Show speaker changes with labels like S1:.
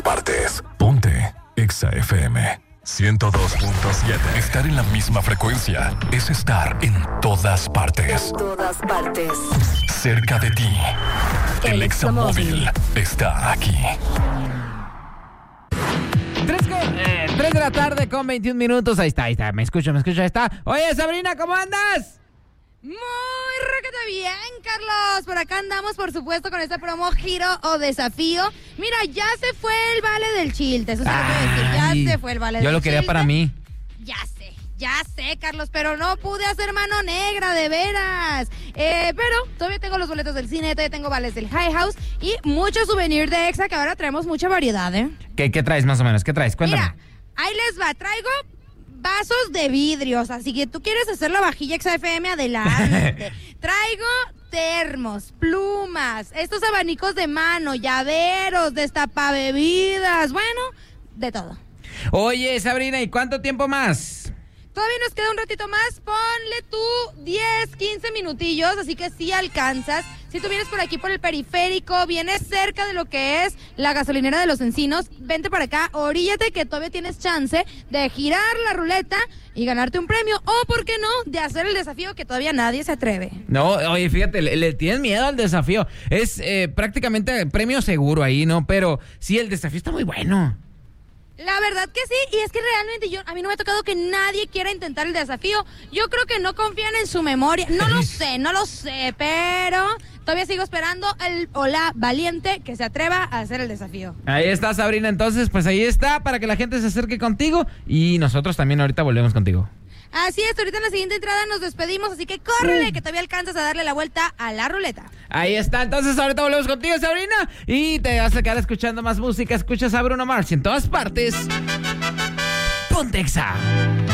S1: partes. Ponte Exa FM 102.7. Estar en la misma frecuencia es estar en todas partes.
S2: En todas partes.
S1: Cerca de ti. El Exa Móvil está aquí.
S3: 3 de la tarde con 21 minutos. Ahí está. Me escucho, ahí está. Oye, Sabrina, ¿cómo andas?
S4: Muy requete bien, Carlos. Por acá andamos, por supuesto, con este promo Giro o Desafío. Mira, ya se fue el vale del chilte. Eso sí lo puedo decir. Ya se fue el vale del chilte.
S3: Yo lo quería para mí.
S4: Ya sé, Carlos, pero no pude hacer mano negra, de veras. Pero todavía tengo los boletos del cine, todavía tengo vales del High House y mucho souvenir de Exa, que ahora traemos mucha variedad, ¿eh?
S3: ¿Qué traes más o menos? ¿Qué traes? Cuéntame.
S4: Mira, ahí les va. Traigo vasos de vidrios, así que tú quieres hacer la vajilla Exa FM, adelante. Traigo termos, plumas, estos abanicos de mano, llaveros, destapabebidas, bueno, de todo.
S3: Oye, Sabrina, ¿y cuánto tiempo más?
S4: Todavía nos queda un ratito más, ponle tú 10, 15 minutillos, así que sí alcanzas. Si tú vienes por aquí por el periférico, vienes cerca de lo que es la gasolinera de Los Encinos, vente para acá, oríllate que todavía tienes chance de girar la ruleta y ganarte un premio, o por qué no, de hacer el desafío que todavía nadie se atreve.
S3: No, oye, fíjate, le tienes miedo al desafío. Es prácticamente premio seguro ahí, ¿no? Pero sí, el desafío está muy bueno.
S4: La verdad que sí, y es que realmente a mí no me ha tocado que nadie quiera intentar el desafío. Yo creo que no confían en su memoria. No lo sé, pero todavía sigo esperando el o la valiente que se atreva a hacer el desafío.
S3: Ahí está, Sabrina, entonces, pues ahí está, para que la gente se acerque contigo y nosotros también ahorita volvemos contigo.
S4: Así es, ahorita en la siguiente entrada nos despedimos, así que córrele, que todavía alcanzas a darle la vuelta a la ruleta.
S3: Ahí está, entonces ahorita volvemos contigo, Sabrina, y te vas a quedar escuchando más música. Escuchas a Bruno Mars en todas partes. Ponte Exa.